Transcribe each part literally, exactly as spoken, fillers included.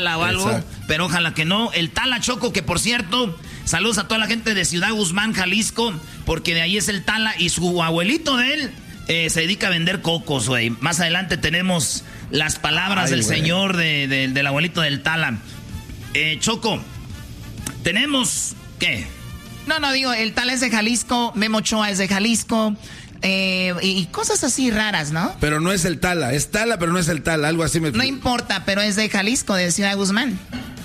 Tala o algo, Exacto. pero ojalá que no. El Tala, Choco, que por cierto, saludos a toda la gente de Ciudad Guzmán, Jalisco, porque de ahí es el Tala y su abuelito de él eh, se dedica a vender cocos, güey. Más adelante tenemos las palabras Ay, del güey. señor, de, de, del abuelito del Tala. Eh, Choco, tenemos, ¿qué? No, no, digo, el Tala es de Jalisco, Memo Ochoa es de Jalisco, eh, y, y cosas así raras, ¿no? Pero no es el Tala, es Tala, pero no es el Tala, algo así me... No importa, pero es de Jalisco, de Ciudad Guzmán.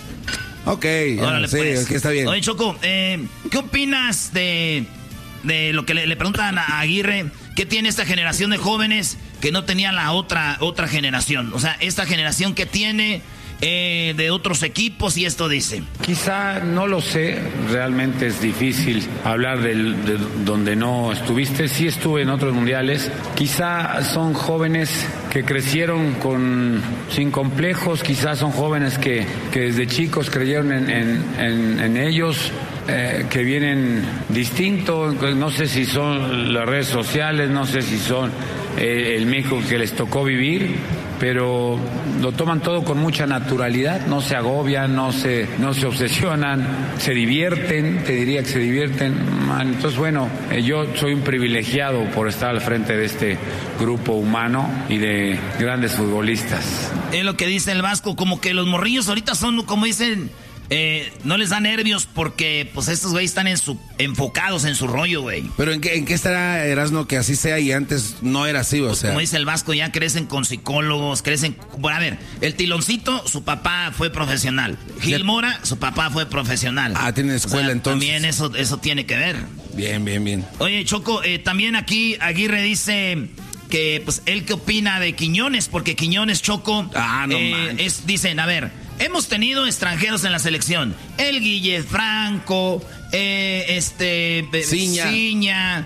Ok, ya, Órale, sí, pues. es que está bien. Oye, Choco, eh, ¿qué opinas de, de lo que le, le preguntan a Aguirre? ¿Qué tiene esta generación de jóvenes que no tenía la otra, otra generación? O sea, esta generación que tiene eh, de otros equipos, y esto dice. Quizá no lo sé, realmente es difícil hablar del, de donde no estuviste. Sí estuve en otros mundiales. Quizá son jóvenes que crecieron con, sin complejos, quizá son jóvenes que, que desde chicos creyeron en, en, en, en ellos. Eh, que vienen distintos, no sé si son las redes sociales, no sé si son eh, el México que les tocó vivir, pero lo toman todo con mucha naturalidad, no se agobian, no se, no se obsesionan, se divierten, te diría que se divierten. Entonces, bueno, eh, yo soy un privilegiado por estar al frente de este grupo humano y de grandes futbolistas. Es lo que dice el Vasco, como que los morrillos ahorita son, como dicen... Eh, no les da nervios porque pues estos güeyes están en su, enfocados en su rollo, güey. Pero ¿en qué, en qué estará, Erasmo, que así sea y antes no era así, o Pues, sea? como dice el Vasco, ya crecen con psicólogos, crecen... Bueno, a ver, el Tiloncito, su papá fue profesional. Gil Mora, su papá fue profesional. Ah, tiene escuela, O sea, entonces. También eso, eso tiene que ver. Bien, bien, bien. Oye, Choco, eh, también aquí Aguirre dice que, pues, él qué opina de Quiñones, porque Quiñones, Choco... Ah, no eh, manches. es, dicen, a ver... Hemos tenido extranjeros en la selección. El Guille Franco, eh, este... Ciña. Ciña,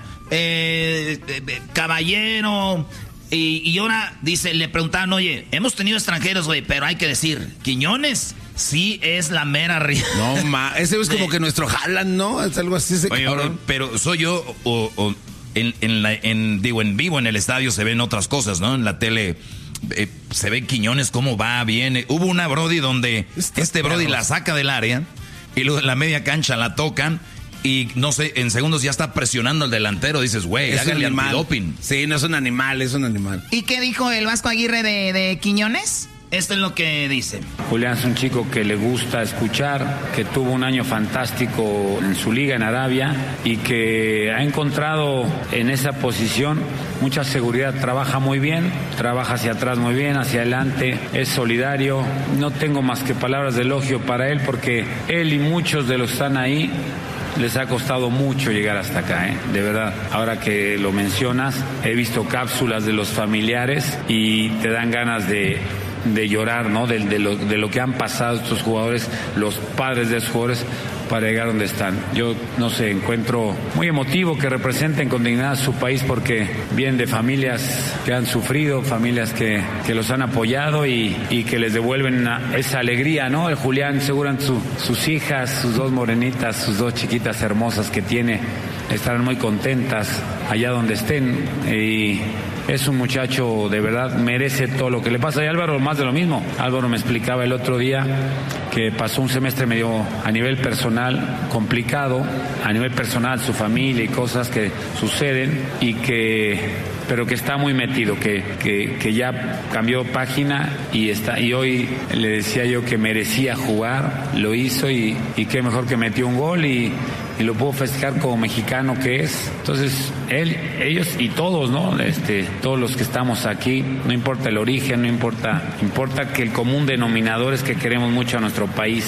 eh, eh, Caballero... Y, y ahora, dice, le preguntaban, oye, hemos tenido extranjeros, güey, pero hay que decir, Quiñones sí es la mera ría. No, ma, ese es como que nuestro Haaland, ¿no? Es algo así ese Oye, cabrón. pero soy yo o, o en, en, la, en, digo, en vivo, en el estadio se ven otras cosas, ¿no? En la tele... Eh, se ve Quiñones cómo va, viene. Hubo una Brody donde Está este Brody perro. la saca del área y luego en la media cancha la tocan y no sé, en segundos ya está presionando al delantero. Dices, güey, Es un háganle animal. antidoping. Sí, no es un animal, es un animal. ¿Y qué dijo el Vasco Aguirre de, de Quiñones? Esto es lo que dice. Julián es un chico que le gusta escuchar, que tuvo un año fantástico en su liga en Arabia y que ha encontrado en esa posición mucha seguridad. Trabaja muy bien, trabaja hacia atrás muy bien, hacia adelante, es solidario. No tengo más que palabras de elogio para él porque él y muchos de los que están ahí les ha costado mucho llegar hasta acá, ¿eh? De verdad. Ahora que lo mencionas, he visto cápsulas de los familiares y te dan ganas de... de llorar, ¿no? De, de, lo, de lo que han pasado estos jugadores, los padres de esos jugadores, para llegar donde están. Yo, no sé, encuentro muy emotivo que representen con dignidad a su país porque vienen de familias que han sufrido, familias que, que los han apoyado y, y que les devuelven una, esa alegría, ¿no? El Julián, seguramente su, sus hijas, sus dos morenitas, sus dos chiquitas hermosas que tiene, estarán muy contentas allá donde estén y... Es un muchacho, de verdad, merece todo lo que le pasa. Y Álvaro, más de lo mismo. Álvaro me explicaba el otro día que pasó un semestre medio a nivel personal complicado, a nivel personal, su familia y cosas que suceden, y que, pero que está muy metido, que, que, que ya cambió página y está, y hoy le decía yo que merecía jugar, lo hizo y, y qué mejor que metió un gol y y lo puedo festejar como mexicano que es. Entonces, él, ellos y todos, ¿no? Este, todos los que estamos aquí, no importa el origen, no importa, importa que el común denominador es que queremos mucho a nuestro país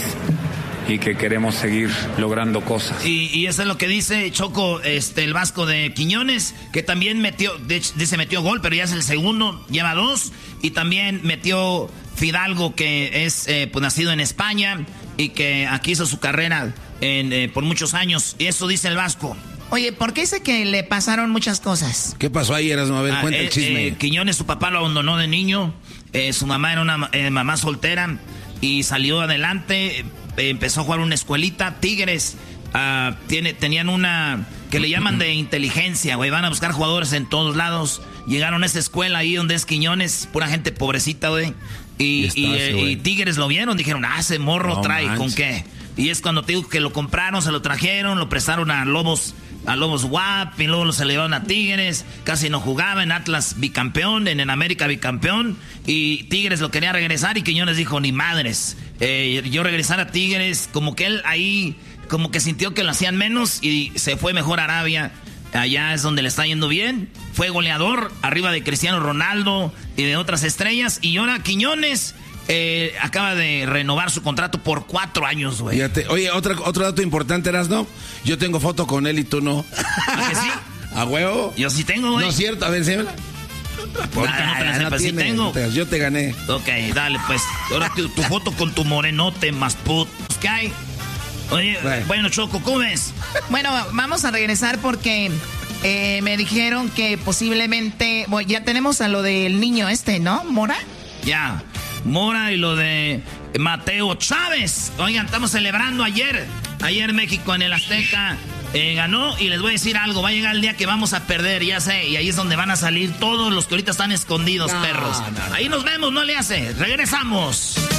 y que queremos seguir logrando cosas. Y, y eso es lo que dice Choco, este, el Vasco de Quiñones, que también metió, de hecho, dice metió gol, pero ya es el segundo, lleva dos, y también metió Fidalgo, que es eh, pues, nacido en España y que aquí hizo su carrera en, eh, por muchos años. Y eso dice el Vasco. Oye, ¿por qué dice que le pasaron muchas cosas? ¿Qué pasó ahí, Erasmo? A ver, Ah, cuenta eh, el chisme. eh, Quiñones, su papá lo abandonó de niño. Eh, su mamá era una eh, mamá soltera y salió adelante. Eh, empezó a jugar una escuelita. Tigres uh, tiene, tenían una que le llaman de inteligencia, güey. Van a buscar jugadores en todos lados. Llegaron a esa escuela ahí donde es Quiñones, pura gente pobrecita, güey. Y, y, y, eh, y Tigres lo vieron, dijeron, ah, ese morro no trae, manches. ¿Con qué? Y es cuando te digo que lo compraron, se lo trajeron, lo prestaron a Lobos, a Lobos W A P, y luego se le llevaron a Tigres, casi no jugaba, en Atlas bicampeón, en, en América bicampeón, y Tigres lo quería regresar y Quiñones dijo, ni madres, eh, yo regresar a Tigres, como que él ahí, como que sintió que lo hacían menos y se fue mejor a Arabia. Allá es donde le está yendo bien. Fue goleador arriba de Cristiano Ronaldo y de otras estrellas. Y ahora Quiñones eh, acaba de renovar su contrato por cuatro años, güey. Oye, otra, otro dato importante, ¿no? Yo tengo foto con él y tú no. ¿A que sí? ¿A huevo? Yo sí tengo, güey. No es cierto, a ver, enséñala. Ahorita no te la sepas, sí tengo. Yo te gané. Ok, dale, pues. Ahora tu, tu foto con tu morenote más put. ¿Qué hay? Oye, bueno. bueno, Choco, ¿cómo ves? Bueno, vamos a regresar porque eh, me dijeron que posiblemente... Bueno, ya tenemos a lo del niño este, ¿no? ¿Mora? Ya, Mora y lo de Mateo Chávez. Oigan, estamos celebrando ayer. Ayer México en el Azteca eh, ganó y les voy a decir algo. Va a llegar el día que vamos a perder, ya sé. Y ahí es donde van a salir todos los que ahorita están escondidos, no, perros. No, no. Ahí nos vemos, no le hace. Regresamos.